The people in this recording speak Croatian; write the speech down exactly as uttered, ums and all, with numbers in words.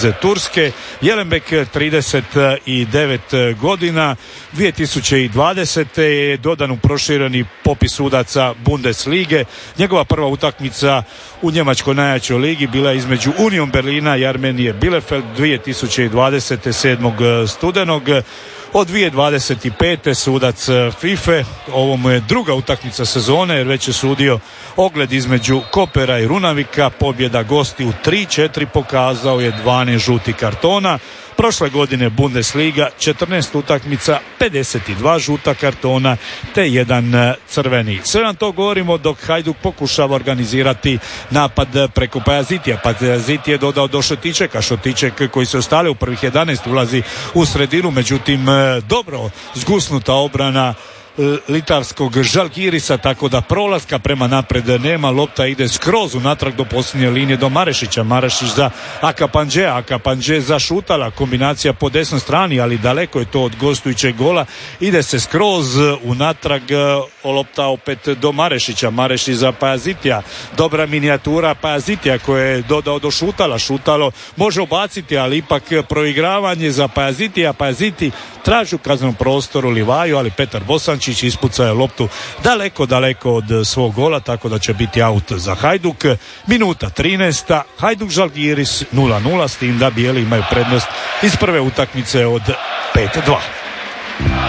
Turske. Jelenbek trideset devet godina. dvije tisuće dvadesete je dodan u prošireni popis sudaca Bundeslige. Njegova prva utakmica u njemačkoj najjačoj ligi bila je između Union Berlina i Armenije Bielefeld dvije tisuće dvadesete sedmog studenog. Od dvije tisuće dvadeset pete sudac FIFA, ovo mu je druga utakmica sezone jer već je sudio ogled između Kopera i Runavika, pobjeda gosti u tri četiri, pokazao je dvanaest žutih kartona. Prošle godine Bundesliga četrnaest utakmica, pedeset dva žuta kartona te jedan crveni. Sve nam to govorimo dok Hajduk pokušava organizirati napad preko Pajazitija. Pajazit je dodao do Šotičeka. Šotiček koji se ostale u prvih jedanaest ulazi u sredinu, međutim dobro zgusnuta obrana litarskog Žalgirisa, tako da prolaska prema napred nema. Lopta ide skroz unatrag do posljednje linije do Marešića. Marešić za Akapanđe, Akapanđe za Šutala, kombinacija po desnoj strani, ali daleko je to od gostujućeg gola. Ide se skroz unatrag, lopta opet do Marešića. Marešić za Pajazitija, dobra minijatura Pajazitija koje je dodao do Šutala. Šutalo može obaciti, ali ipak proigravanje za Pajazitija. Pajaziti traži u kaznenom prostoru Livaju, ali Petar Bosančić ispucao je loptu daleko, daleko od svog gola, tako da će biti aut za Hajduk. Minuta trinaesta, Hajduk Žalgiris nula nula, s tim da bijeli imaju prednost iz prve utakmice od pet dva.